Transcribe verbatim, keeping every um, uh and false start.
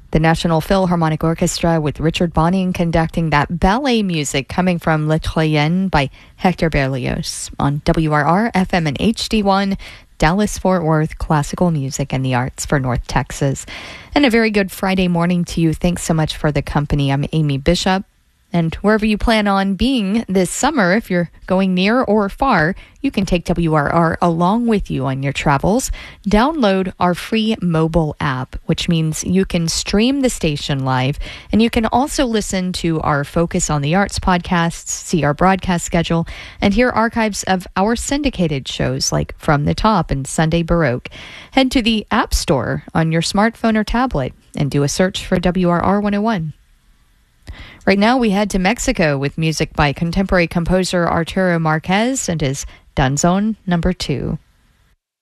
The National Philharmonic Orchestra with Richard Bonning conducting that ballet music coming from Le Troyen by Hector Berlioz on W R R F M and H D one, Dallas-Fort Worth, classical music and the arts for North Texas. And a very good Friday morning to you. Thanks so much for the company. I'm Amy Bishop. And wherever you plan on being this summer, if you're going near or far, you can take W R R along with you on your travels. Download our free mobile app, which means you can stream the station live, and you can also listen to our Focus on the Arts podcasts, see our broadcast schedule, and hear archives of our syndicated shows like From the Top and Sunday Baroque. Head to the App Store on your smartphone or tablet and do a search for W R R one oh one. Right now, we head to Mexico with music by contemporary composer Arturo Marquez and his Danzón number two.